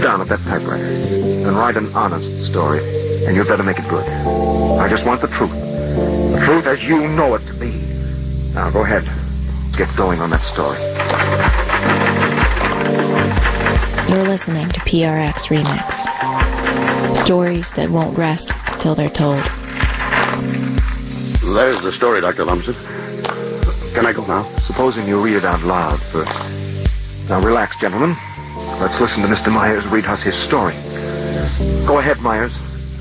down at that typewriter and write an honest story, and you'd better make it good. I just want the truth. The truth as you know it to be. Now, go ahead. Get going on that story. You're listening to PRX Remix. Stories that won't rest till they're told. There's the story, Dr. Lumsden. Can I go now? Supposing you read it out loud first. Now, relax, gentlemen. Let's listen to Mr. Myers read us his story. Go ahead, Myers.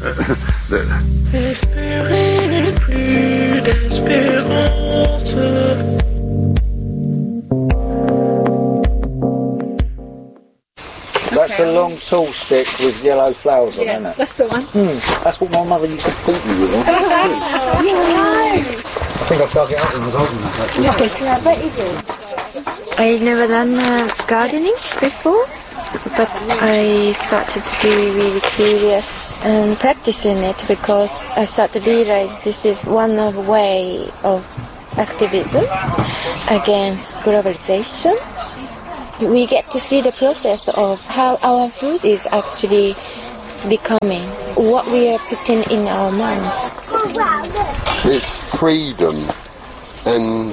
That's a long tall stick with yellow flowers on it, isn't it? That's the one. That's what my mother used to beat me with. I think I dug it up when I was old enough, actually. Yeah, I bet you did. I've never done gardening before, but I started to be really curious and practicing it because I started to realize this is one of way of activism against globalization. We get to see the process of how our food is actually becoming, what we are putting in our mouths. It's freedom, and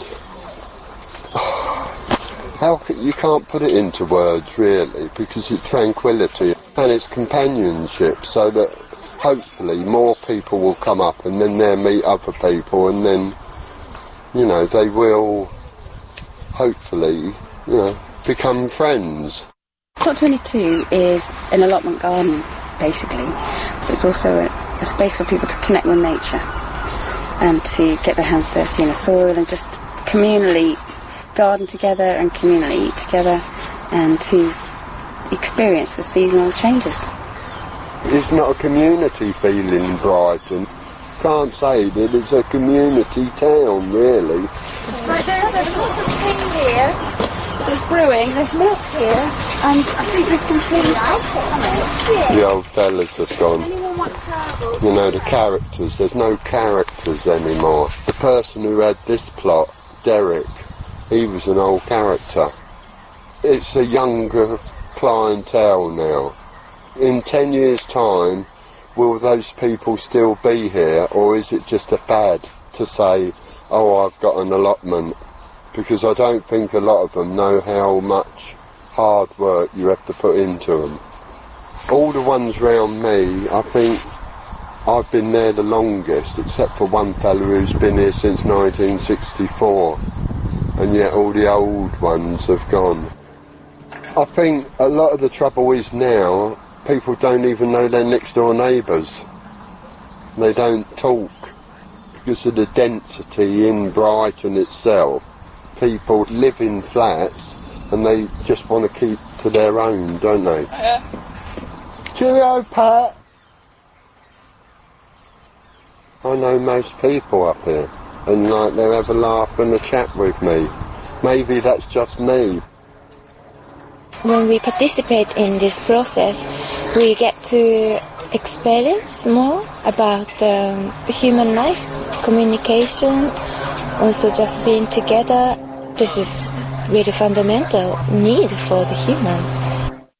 you can't put it into words really, because it's tranquility and it's companionship, so that hopefully more people will come up and then they'll meet other people, and then, they will hopefully, become friends. Plot 22 is an allotment garden, basically, but it's also a space for people to connect with nature and to get their hands dirty in the soil and just communally garden together and communally eat together and to experience the seasonal changes. It's not a community feeling in Brighton. Can't say that it's a community town, really. Right, there's lots of tea here. There's brewing, there's milk here, and I think there's some tea. The old fellas have gone. The characters, there's no characters anymore. The person who had this plot, Derek, he was an old character. It's a younger clientele now. In 10 years' time, will those people still be here, or is it just a fad to say, oh, I've got an allotment? Because I don't think a lot of them know how much hard work you have to put into them. All the ones round me, I think I've been there the longest, except for one fellow who's been here since 1964, and yet all the old ones have gone. I think a lot of the trouble is now, people don't even know their next door neighbours. They don't talk because of the density in Brighton itself. People live in flats and they just want to keep to their own, don't they? Yeah. Cheerio, Pat! I know most people up here, and they'll have a laugh and a chat with me. Maybe that's just me. When we participate in this process, we get to experience more about human life, communication, also just being together. This is really fundamental need for the human.